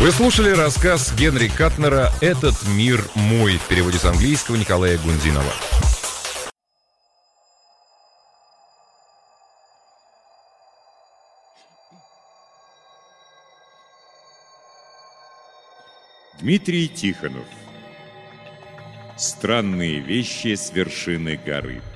Вы слушали рассказ Генри Катнера «Этот мир мой» в переводе с английского Николая Гундинова. Дмитрий Тихонов. Странные вещи с вершины горы.